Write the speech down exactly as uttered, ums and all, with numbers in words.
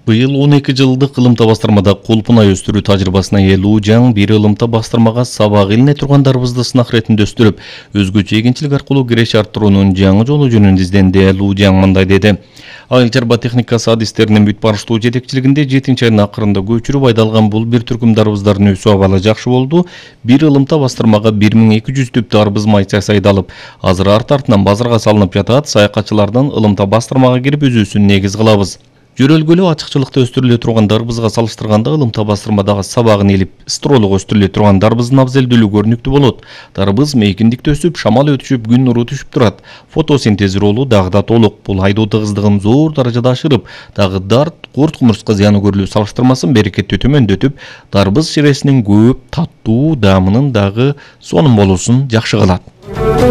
Быйыл он эки жылдык ылымта бастырмада кулпунай өстүрүү тажрыйбасына ээ Лу Жан бир ылымта бастырмага сабак илине тургандарыбызды сынак иретинде өстүрүп, өзгөчө эгинчилик аркылуу киреше арттыруунун жаңы жолу жөнүндө изденди. Лу Жан мындай деди. Айыл чарба техникасы адистеринин бүт барыштуу жетекчилигинде жетинчи айдын акырында көчүрүп айдалган бул бир түркүм дарбыздардын өсүү абалы жакшы болду. Бир ылымта бастырмага бир миң эки жүз түп дарбыз майчасы айдалып, азыр арт артынан базарга салынып жатат. Саякатчылардын ылымта бастырмага кирип өзүүсүн негиз кылабыз. Жөрөлгөлүү ачыкчылыкта өстүрүлө турган дарбызга салыштырганда ылымта бастырмадагы сабагын илип, стролук өстүрүлө турган дарбыздын абзелдүүлүгү көрүнүктүү болот. Дарбыз мейкиндикте өсүп, шамал өтүшүп, күн нуру түшүп турат. Фотосинтез ролу дагы да толук. Бул айдоо тыгыздыгын зор даражада ашырып, дагы дарт, курт кумурска зыяны көрүлүү салыштырмасын берекеттүү төмөндөтүп, дарбыз ширесинин көп, таттуу даамынын дагы сонун болуусун жакшы кылат.